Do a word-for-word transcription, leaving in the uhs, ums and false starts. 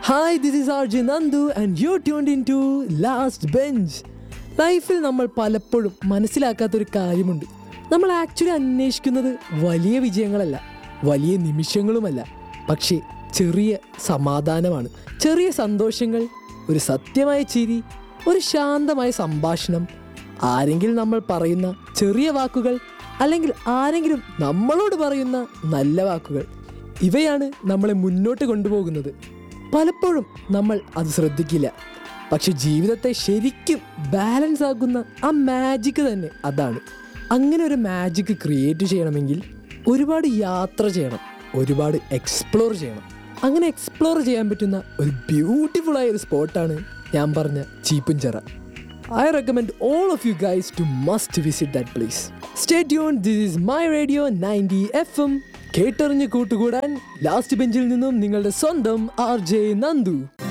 Hi, this is R J Nandu and you tuned in to last bench. ലൈഫിൽ നമ്മൾ പലപ്പോഴും മനസ്സിലാക്കാത്തൊരു കാര്യമുണ്ട്. നമ്മൾ ആക്ച്വലി അന്വേഷിക്കുന്നത് വലിയ വിജയങ്ങളല്ല, വലിയ നിമിഷങ്ങളുമല്ല, പക്ഷേ ചെറിയ സമാധാനമാണ്. ചെറിയ സന്തോഷങ്ങൾ, ഒരു സത്യമായ ചിരി, ഒരു ശാന്തമായ സംഭാഷണം, ആരെങ്കിലും നമ്മൾ പറയുന്ന ചെറിയ വാക്കുകൾ, അല്ലെങ്കിൽ ആരെങ്കിലും നമ്മളോട് പറയുന്ന നല്ല വാക്കുകൾ. ഇവയാണ് നമ്മളെ മുന്നോട്ട് കൊണ്ടുപോകുന്നത്. പലപ്പോഴും നമ്മൾ അത് ശ്രദ്ധിക്കില്ല, പക്ഷെ ജീവിതത്തെ ശരിക്കും ബാലൻസ് ആക്കുന്ന ആ മാജിക് തന്നെ അതാണ്. അങ്ങനെ ഒരു മാജിക് ക്രിയേറ്റ് ചെയ്യണമെങ്കിൽ ഒരുപാട് യാത്ര ചെയ്യണം, ഒരുപാട് എക്സ്പ്ലോർ ചെയ്യണം. അങ്ങനെ എക്സ്പ്ലോർ ചെയ്യാൻ പറ്റുന്ന ഒരു ബ്യൂട്ടിഫുൾ ആയ ഒരു സ്പോട്ടാണ് ഞാൻ പറഞ്ഞ ചീപ്പുംചിറ. I recommend all of you guys to must visit that place. Stay tuned. This is my radio ninety F M. കേട്ടറിഞ്ഞ് കൂട്ടുകൂടാൻ ലാസ്റ്റ് ബെഞ്ചിൽ നിന്നും നിങ്ങളുടെ സ്വന്തം ആർ ജെ നന്ദു.